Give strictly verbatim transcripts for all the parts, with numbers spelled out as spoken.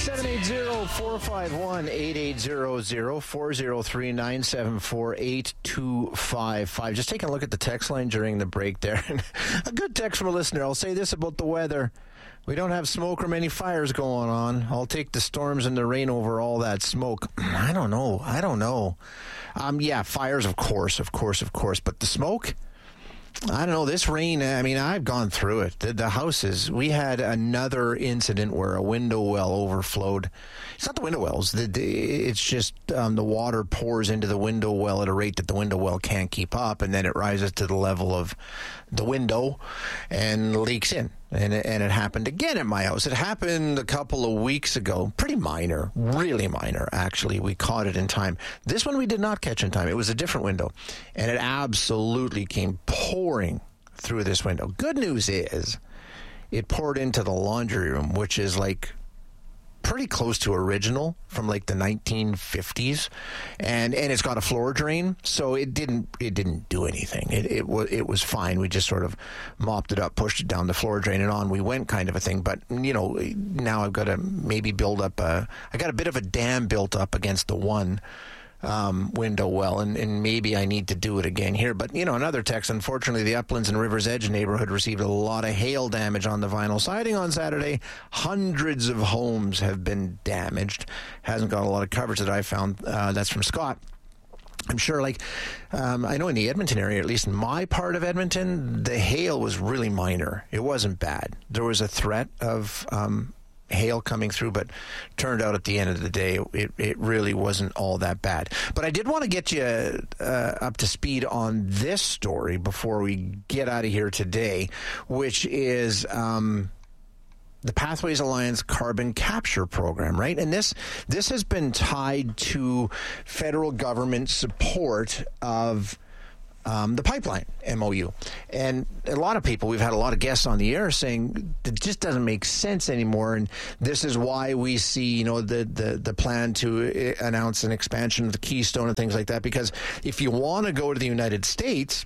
seven eight zero, four five one, eight eight zero zero, four zero three, nine seven four, eight two five five. Just taking a look at the text line during the break there. A good text from a listener. I'll say this about the weather. We don't have smoke or many fires going on. I'll take the storms and the rain over all that smoke. I don't know. I don't know. Um, yeah, fires, of course, of course, of course. But the smoke? I don't know. This rain, I mean, I've gone through it. The, the houses, we had another incident where a window well overflowed. It's not the window wells. The, the, it's just um, the water pours into the window well at a rate that the window well can't keep up, and then it rises to the level of the window and leaks in. And it, and it happened again at my house. It happened a couple of weeks ago. Pretty minor, really minor, actually. We caught it in time. This one we did not catch in time. It was a different window. And it absolutely came pouring through this window. Good news is it poured into the laundry room, which is like pretty close to original from like the nineteen fifties, and and it's got a floor drain, so it didn't it didn't do anything. It it was it was fine. We just sort of mopped it up, pushed it down the floor drain, and on we went, kind of a thing. But you know, now I've got to maybe build up a. I got a bit of a dam built up against the one Um, window well, and, and maybe I need to do it again here. But, you know, another text, unfortunately, the Uplands and River's Edge neighborhood received a lot of hail damage on the vinyl siding on Saturday. Hundreds of homes have been damaged. Hasn't got a lot of coverage that I found. Uh, that's from Scott. I'm sure, like, um, I know in the Edmonton area, at least in my part of Edmonton, the hail was really minor. It wasn't bad. There was a threat of um hail coming through, but turned out at the end of the day it, it really wasn't all that bad. But I did want to get you uh, up to speed on this story before we get out of here today, which is um, the Pathways Alliance carbon capture program, right? And this this has been tied to federal government support of Um, the pipeline M O U. And a lot of people, we've had a lot of guests on the air saying it just doesn't make sense anymore. And this is why we see, you know, the, the, the plan to announce an expansion of the Keystone and things like that. Because if you want to go to the United States,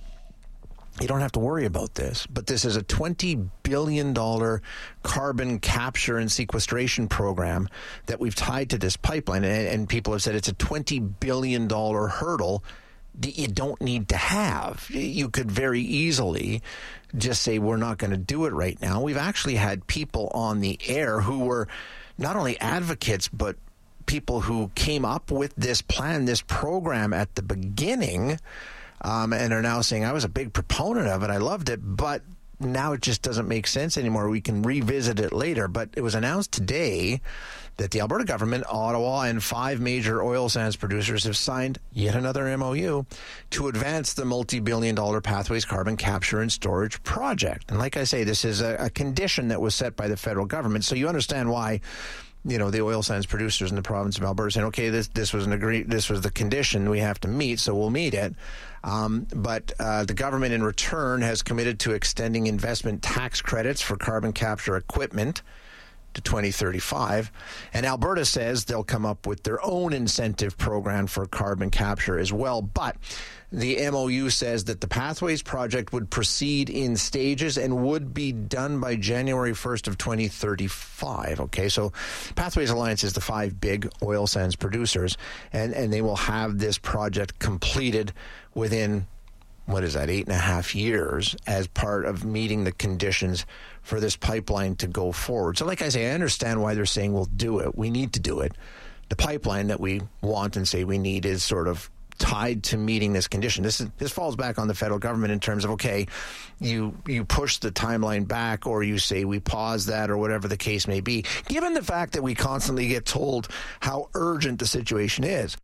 you don't have to worry about this. But this is a twenty billion dollars carbon capture and sequestration program that we've tied to this pipeline. And, and people have said it's a twenty billion dollars hurdle that you don't need to have. You could very easily just say, we're not going to do it right now. We've actually had people on the air who were not only advocates, but people who came up with this plan, this program at the beginning, um, and are now saying, I was a big proponent of it. I loved it, but now it just doesn't make sense anymore. We can revisit it later. But it was announced today that the Alberta government, Ottawa, and five major oil sands producers have signed yet another M O U to advance the multi-billion dollar Pathways carbon capture and storage project. And like I say, this is a, a condition that was set by the federal government. So you understand why, you know, the oil sands producers in the province of Alberta saying, okay, this this was an agree, this was the condition we have to meet, so we'll meet it. Um, but uh, the government in return has committed to extending investment tax credits for carbon capture equipment to twenty thirty-five. And Alberta says they'll come up with their own incentive program for carbon capture as well. But the M O U says that the Pathways project would proceed in stages and would be done by January first of twenty thirty-five. Okay, so Pathways Alliance is the five big oil sands producers, and, and they will have this project completed within, what is that, eight and a half years as part of meeting the conditions for this pipeline to go forward. So like I say, I understand why they're saying we'll do it. We need to do it. The pipeline that we want and say we need is sort of tied to meeting this condition. This is, this falls back on the federal government in terms of, okay, you you push the timeline back, or you say we pause that, or whatever the case may be, given the fact that we constantly get told how urgent the situation is.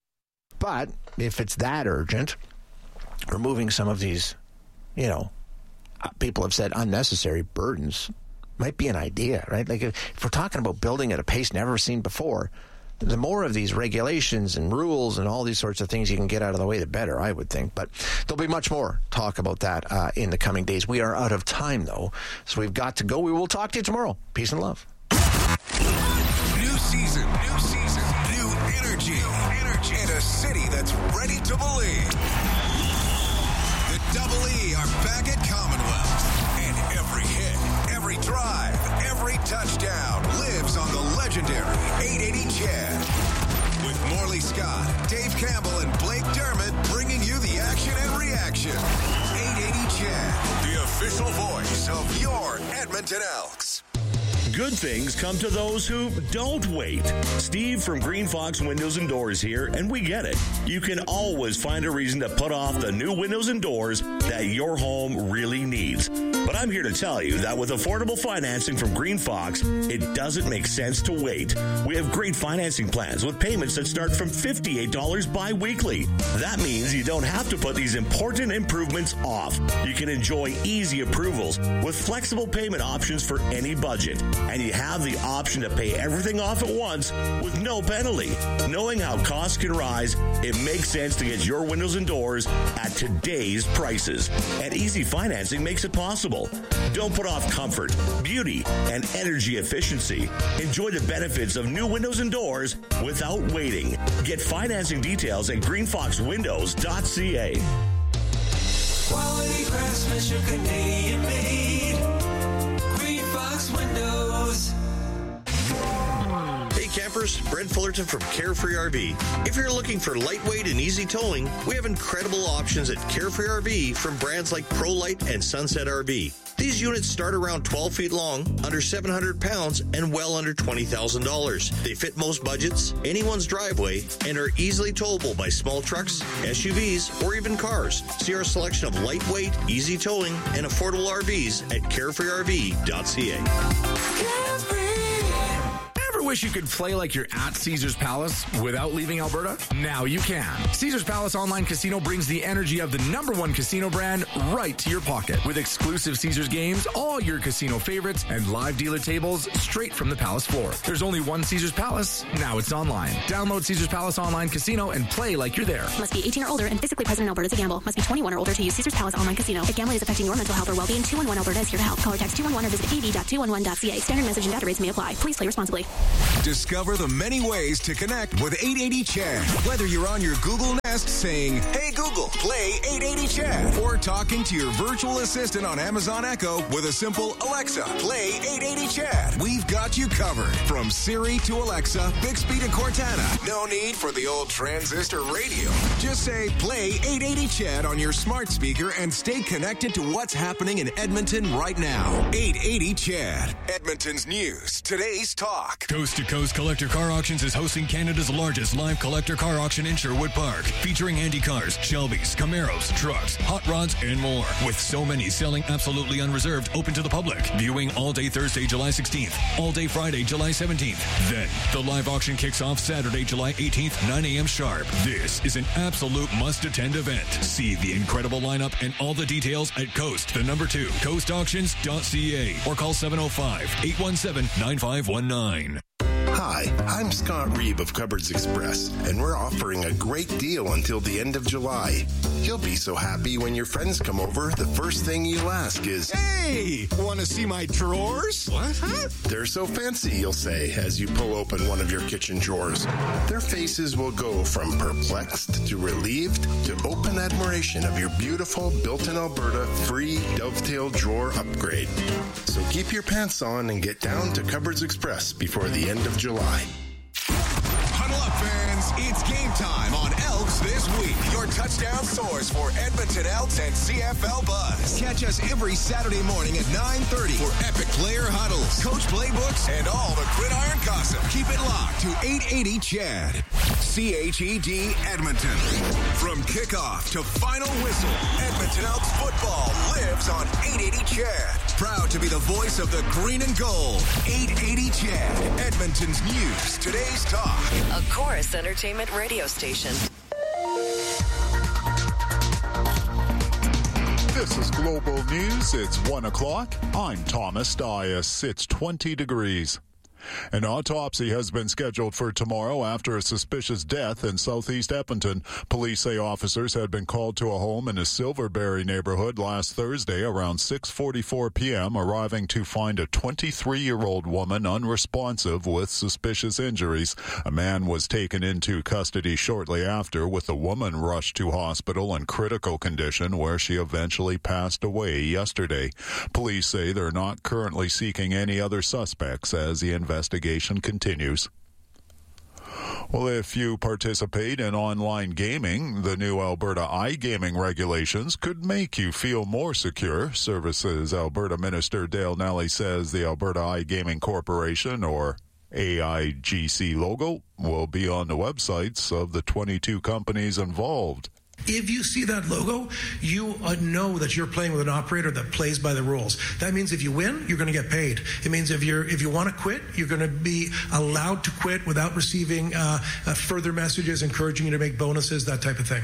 But if it's that urgent, removing some of these, you know, people have said unnecessary burdens might be an idea, right? Like if, if we're talking about building at a pace never seen before, the more of these regulations and rules and all these sorts of things you can get out of the way, the better, I would think. But there'll be much more talk about that uh, in the coming days. We are out of time, though, so we've got to go. We will talk to you tomorrow. Peace and love. New season, new season, new energy, energy, and a city that's ready to believe. The Double E are back at Commonwealth, and every hit, every drive, every touchdown lives on the legendary eight eighty Chad. With Morley Scott, Dave Campbell, and Blake Dermott bringing you the action and reaction. eight eighty Chad, the official voice of your Edmonton Elks. Good things come to those who don't wait. Steve from Green Fox Windows and Doors here, and we get it. You can always find a reason to put off the new windows and doors that your home really needs. But I'm here to tell you that with affordable financing from Green Fox, it doesn't make sense to wait. We have great financing plans with payments that start from fifty-eight dollars bi-weekly. That means you don't have to put these important improvements off. You can enjoy easy approvals with flexible payment options for any budget. And you have the option to pay everything off at once with no penalty. Knowing how costs can rise, it makes sense to get your windows and doors at today's prices. And easy financing makes it possible. Don't put off comfort, beauty, and energy efficiency. Enjoy the benefits of new windows and doors without waiting. Get financing details at green fox windows dot c a. Quality craftsmanship, Canadian made. Green Fox Windows. Hey campers, Brent Fullerton from Carefree R V. If you're looking for lightweight and easy towing, we have incredible options at Carefree R V from brands like ProLite and Sunset R V. These units start around twelve feet long, under seven hundred pounds, and well under twenty thousand dollars. They fit most budgets, anyone's driveway, and are easily towable by small trucks, S U Vs, or even cars. See our selection of lightweight, easy towing, and affordable R Vs at carefree r v dot c a. Wish you could play like you're at Caesars Palace without leaving Alberta? Now you can. Caesars Palace Online Casino brings the energy of the number one casino brand right to your pocket. With exclusive Caesars games, all your casino favorites, and live dealer tables straight from the Palace floor. There's only one Caesars Palace. Now it's online. Download Caesars Palace Online Casino and play like you're there. Must be eighteen or older and physically present in Alberta to gamble. Must be twenty-one or older to use Caesars Palace Online Casino. If gambling is affecting your mental health or well-being, two one one Alberta is here to help. Call or text two one one or visit a v dot two one one dot c a. Standard message and data rates may apply. Please play responsibly. Discover the many ways to connect with eight eighty Chad. Whether you're on your Google Nest saying, "Hey Google, play eight eighty Chad," or talking to your virtual assistant on Amazon Echo with a simple "Alexa, play eight eighty Chad." We've got you covered. From Siri to Alexa, Bixby to Cortana. No need for the old transistor radio. Just say, "Play eight eighty Chad" on your smart speaker and stay connected to what's happening in Edmonton right now. eight eighty Chad. Edmonton's news. Today's talk. Coast to Coast Collector Car Auctions is hosting Canada's largest live collector car auction in Sherwood Park, featuring Andy cars, Shelbys, Camaros, trucks, hot rods, and more. With so many selling absolutely unreserved, open to the public. Viewing all day Thursday, July sixteenth, all day Friday, July seventeenth. Then, the live auction kicks off Saturday, July eighteenth, nine a.m. sharp. This is an absolute must-attend event. See the incredible lineup and all the details at Coast, the number two, coast auctions dot c a, or call seven oh five, eight one seven, nine five one nine. Hi, I'm Scott Reeb of Cupboards Express, and we're offering a great deal until the end of July. You'll be so happy when your friends come over, the first thing you'll ask is, "Hey, want to see my drawers?" What? Huh? They're so fancy, you'll say, as you pull open one of your kitchen drawers. Their faces will go from perplexed to relieved to open admiration of your beautiful built-in Alberta free dovetail drawer upgrade. So keep your pants on and get down to Cupboards Express before the end of July. Huddle up, fans. It's game time on Elks This Week. Your touchdown source for Edmonton Elks and C F L Buzz. Catch us every Saturday morning at nine thirty for epic player huddles, coach playbooks, and all the gridiron gossip. Keep it locked to eight eighty Chad. C H E D Edmonton. From kickoff to final whistle, Edmonton Elks football lives on eight eighty Chad. Proud to be the voice of the green and gold. eight eighty Chad. Edmonton's news. Today's talk. A Chorus Entertainment radio station. This is Global News. It's one o'clock. I'm Thomas Dias. It's twenty degrees. An autopsy has been scheduled for tomorrow after a suspicious death in southeast Edmonton. Police say officers had been called to a home in the Silverberry neighborhood last Thursday around six forty-four p.m., arriving to find a twenty-three-year-old woman unresponsive with suspicious injuries. A man was taken into custody shortly after, with the woman rushed to hospital in critical condition, where she eventually passed away yesterday. Police say they're not currently seeking any other suspects as the investigation continues. Well, if you participate in online gaming, the new Alberta iGaming regulations could make you feel more secure. Services Alberta Minister Dale Nelly says the Alberta iGaming Corporation, or A I G C logo, will be on the websites of the twenty-two companies involved. If you see that logo, you uh, know that you're playing with an operator that plays by the rules. That means if you win, you're going to get paid. It means if you're if you want to quit, you're going to be allowed to quit without receiving uh, uh, further messages encouraging you to make bonuses, that type of thing.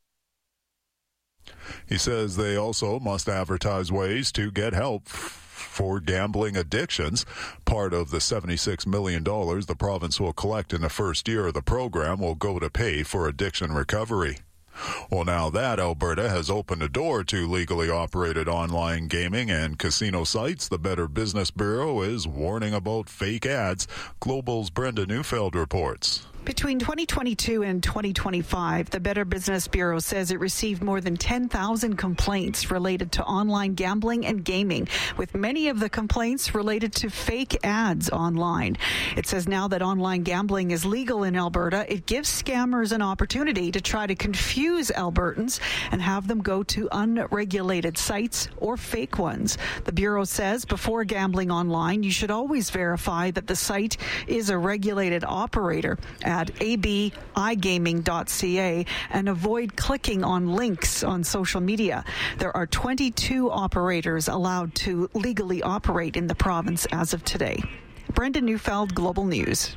He says they also must advertise ways to get help for gambling addictions. Part of the seventy-six million dollars the province will collect in the first year of the program will go to pay for addiction recovery. Well, now that Alberta has opened a door to legally operated online gaming and casino sites, the Better Business Bureau is warning about fake ads. Global's Brenda Neufeld reports. Between twenty twenty-two and twenty twenty-five, the Better Business Bureau says it received more than ten thousand complaints related to online gambling and gaming, with many of the complaints related to fake ads online. It says now that online gambling is legal in Alberta, it gives scammers an opportunity to try to confuse Albertans and have them go to unregulated sites or fake ones. The Bureau says before gambling online, you should always verify that the site is a regulated operator at a b i gaming dot c a and avoid clicking on links on social media. There are twenty-two operators allowed to legally operate in the province as of today. Brenda Neufeld, Global News.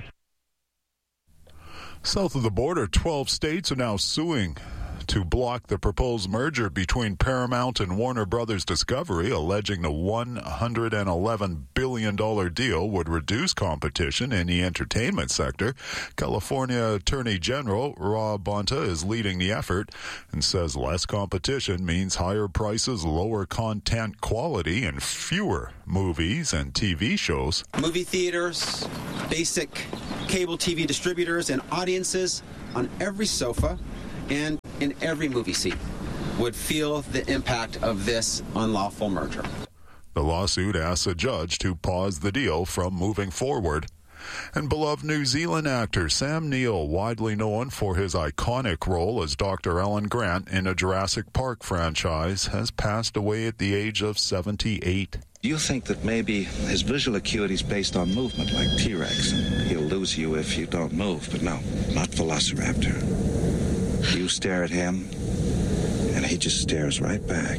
South of the border, twelve states are now suing to block the proposed merger between Paramount and Warner Brothers Discovery, alleging the one hundred eleven billion dollars deal would reduce competition in the entertainment sector. California Attorney General Rob Bonta is leading the effort and says less competition means higher prices, lower content quality, and fewer movies and T V shows. Movie theaters, basic cable T V distributors, and audiences on every sofa and in every movie seat would feel the impact of this unlawful merger. The lawsuit asks a judge to pause the deal from moving forward. And beloved New Zealand actor Sam Neill, widely known for his iconic role as Doctor Alan Grant in a Jurassic Park franchise, has passed away at the age of seventy-eight. You think that maybe his visual acuity is based on movement, like T-Rex, and he'll lose you if you don't move, but no, not Velociraptor. You stare at him, and he just stares right back.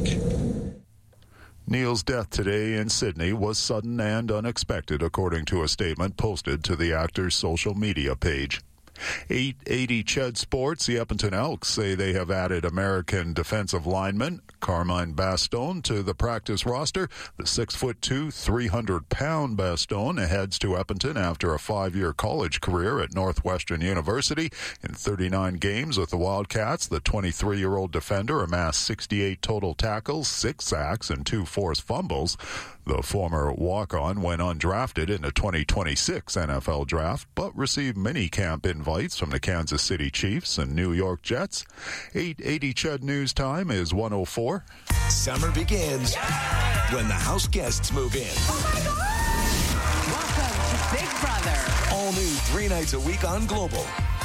Neil's death today in Sydney was sudden and unexpected, according to a statement posted to the actor's social media page. eight eighty C H E D Sports, the Edmonton Elks say they have added American defensive lineman Carmine Bastone to the practice roster. The six foot two, three hundred pound Bastone heads to Edmonton after a five-year college career at Northwestern University. In thirty-nine games with the Wildcats, the twenty-three-year-old defender amassed sixty-eight total tackles, six sacks, and two forced fumbles. The former walk-on went undrafted in the twenty twenty-six N F L draft, but received mini-camp invites from the Kansas City Chiefs and New York Jets. eight eighty C H E D News Time is one oh four. Summer begins yeah! when the house guests move in. Oh my God! Welcome to Big Brother. All new three nights a week on Global.